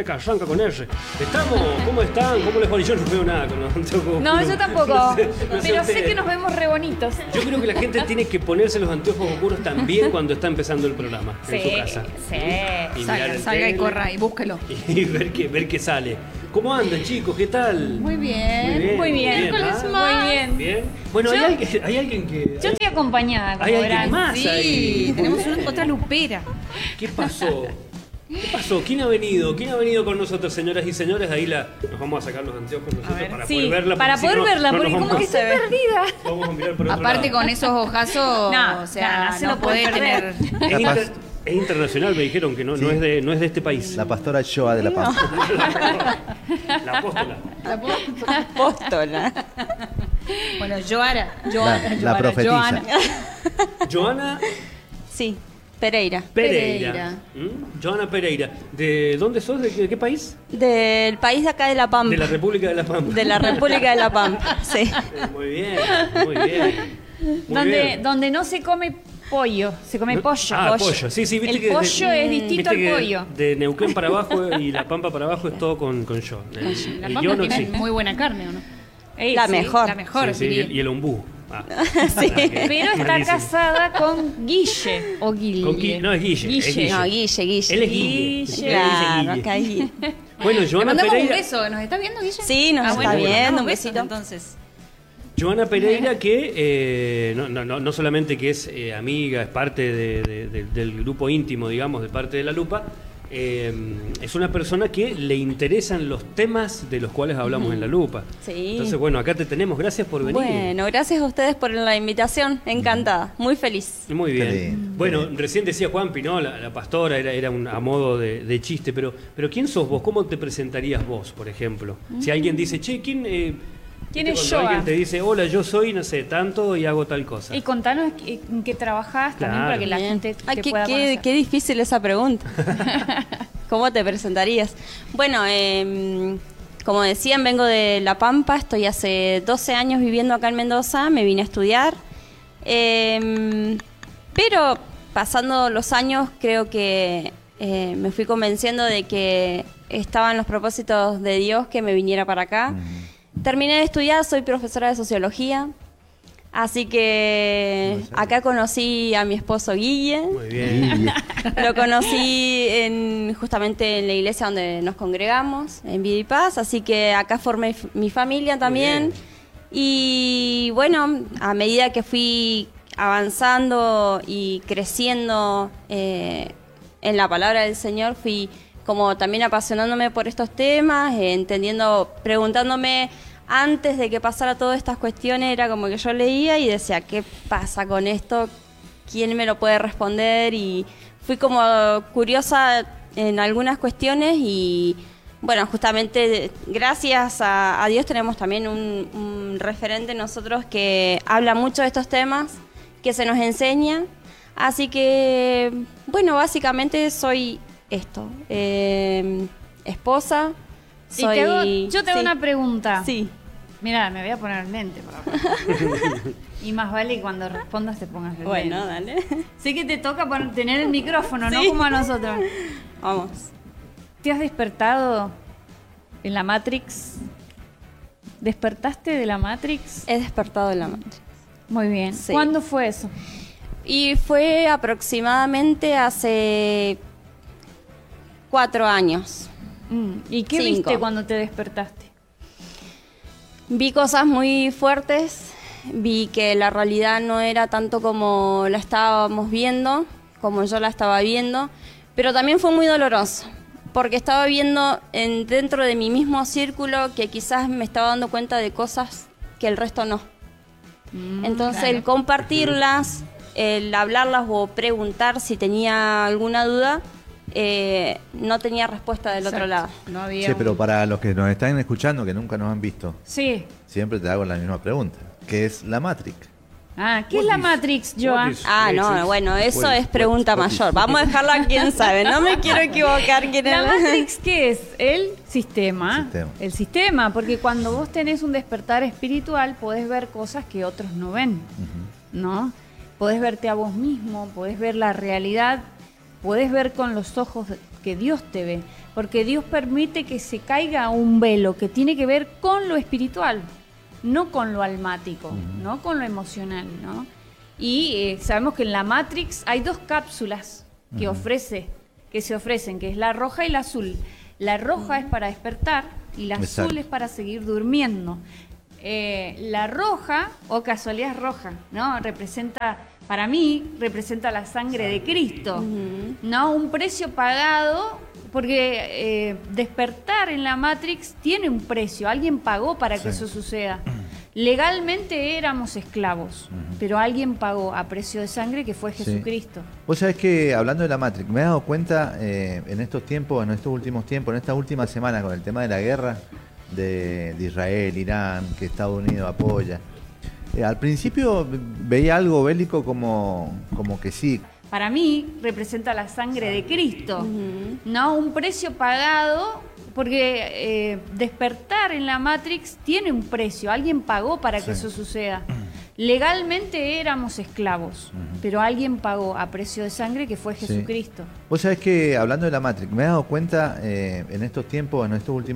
dale que arranca con R. ¿Estamos? ¿Cómo están? ¿Cómo les va? Yo no veo nada con los anteojos. No, yo tampoco. No sé Pero sé ustedes. que nos vemos re bonitos. Yo creo que la gente tiene que ponerse los anteojos oscuros también cuando está empezando el programa en su casa. Sí. Y mirar el Salga y tele corra y búsquelo. y ver qué sale. ¿Cómo andan, chicos? ¿Qué tal? Muy bien. Muy bien. ¿ah? Muy bien. Bien. Bueno, hay alguien que... Yo estoy acompañada, como Hay alguien verán. más Sí, ahí. tenemos otra lupera. ¿Qué pasó? ¿Qué pasó? ¿Quién ha venido? ¿Quién ha venido con nosotros, señoras y señores? Ahí nos vamos a sacar los anteojos nosotros para Sí, poder verla. para porque poder si no, verla, no porque nos como vamos que a- estoy perdida. Vamos a mirar por otro Aparte lado. con esos ojazos, No, o sea, no se no lo puede podés perder. tener... Es internacional, me dijeron que no, Sí. no es de este país. La pastora Joa de la Paz. La apóstola. Apóstola. Bueno, Joana. La profetisa. Joana Sí, Pereira. Pereira. Joana Pereira. ¿De dónde sos? ¿De qué país? Del país de acá de La Pampa. De la República de La Pampa. De la República de La Pampa, sí. Muy bien, muy bien. Muy bien. Donde no se come pollo, se come pollo. Ah, pollo. Sí, viste El que pollo es distinto viste al que pollo. De Neuquén para abajo y La Pampa para abajo es todo con yo. La El pampa yo no tiene existe. muy buena carne, ¿o no? La Sí, mejor. La mejor, Sí, diría. y el ombú. Ah. Sí. Pero está Buenísimo. casada con Guille o Guille. Con no, es Guille. Es Guille. No, Guille. Él es Guille. Guille. Claro, Guille. acá Guille. Bueno, Le Joana mandamos un Pereira. beso. ¿Nos está viendo, Guille? Sí, nos está bueno, viendo, mandamos un besos, besito. entonces. Joana Pereira, que no solamente que es amiga, es parte del grupo íntimo, digamos, de parte de La Lupa, es una persona que le interesan los temas de los cuales hablamos en La Lupa. Sí. Entonces, bueno, acá te tenemos. Gracias por venir. Bueno, gracias a ustedes por la invitación. Encantada, muy feliz. Muy Qué bien. lindo, Bueno, qué lindo. recién decía Juanpi, ¿no? La pastora era a modo de chiste, pero ¿quién sos vos? ¿Cómo te presentarías vos, por ejemplo? Si alguien dice, che, ¿quién ¿Quién viste es cuando Joa? alguien te dice, hola, yo soy, no sé, tanto y hago tal cosa? Y contanos en qué trabajás también Claro. para que la Bien. gente Ay, te pueda conocer. qué difícil esa pregunta. ¿Cómo te presentarías? Bueno, como decían, vengo de La Pampa, estoy hace 12 años viviendo acá en Mendoza, me vine a estudiar. Pero pasando los años creo que me fui convenciendo de que estaban los propósitos de Dios que me viniera para acá. Terminé de estudiar, soy profesora de sociología, así que acá conocí a mi esposo Guille. Muy bien. Lo conocí justamente en la iglesia donde nos congregamos, en Vida y Paz, así que acá formé mi familia también. bien. Y bueno, a medida que fui avanzando y creciendo en la palabra del Señor, fui como también apasionándome por estos temas, entendiendo, preguntándome antes de que pasara todas estas cuestiones, era como que yo leía y decía, ¿qué pasa con esto? ¿Quién me lo puede responder? Y fui como curiosa en algunas cuestiones y bueno, justamente gracias a Dios tenemos también un referente nosotros que habla mucho de estos temas, que se nos enseña. Así que, bueno, básicamente soy esto, esposa, Y yo te hago sí. una pregunta. Sí. Mira, me voy a poner lente. Y más vale que cuando respondas te pongas el Bueno, lente. dale. Sé que te toca tener el micrófono, no Sí. como a nosotros. Vamos. ¿Te has despertado en la Matrix? ¿Despertaste de la Matrix? He despertado de la Matrix. Muy bien. Sí. ¿Cuándo fue eso? Y fue aproximadamente hace 4 años. ¿Y qué 5. viste cuando te despertaste? Vi cosas muy fuertes, vi que la realidad no era tanto como la estábamos viendo, como yo la estaba viendo, pero también fue muy doloroso, porque estaba viendo dentro de mi mismo círculo que quizás me estaba dando cuenta de cosas que el resto no. Entonces claro. el compartirlas, el hablarlas o preguntar si tenía alguna duda, no tenía respuesta del otro lado. No había. Che, pero para los que nos están escuchando, que nunca nos han visto, Sí. siempre te hago la misma pregunta. ¿Qué es la Matrix? Ah, ¿qué What es la is- Matrix, what Joa? is- Ah, no, Matrix. bueno, eso What es is- pregunta what is- mayor. Vamos a dejarla a quien sabe. No me quiero equivocar quién ¿La es. Matrix qué es? El sistema. Sistema. El sistema, porque cuando vos tenés un despertar espiritual, podés ver cosas que otros no ven, ¿no? Podés verte a vos mismo, podés ver la realidad, podés ver con los ojos que Dios te ve, porque Dios permite que se caiga un velo que tiene que ver con lo espiritual, no con lo almático, no con lo emocional, ¿no? Y sabemos que en la Matrix hay 2 cápsulas que se ofrecen, que es la roja y la azul. La roja es para despertar y la Exacto. azul es para seguir durmiendo. La roja, o casualidad es roja, ¿no? Para mí, representa la sangre de Cristo, ¿no? Un precio pagado, porque despertar en la Matrix tiene un precio, alguien pagó para que eso suceda. Legalmente éramos esclavos, pero alguien pagó a precio de sangre, que fue Jesucristo. Vos sabés que, hablando de la Matrix, me he dado cuenta en estos tiempos, en estos últimos tiempos, en esta última semana, con el tema de la guerra de Israel, Irán, que Estados Unidos apoya. Al principio veía algo bélico como que sí. Para mí representa la sangre de Cristo, ¿no? Un precio pagado, porque despertar en la Matrix tiene un precio, alguien pagó para que eso suceda. Legalmente éramos esclavos, pero alguien pagó a precio de sangre, que fue Jesucristo. Vos sabés que, hablando de la Matrix, me he dado cuenta en estos tiempos, en estos últimos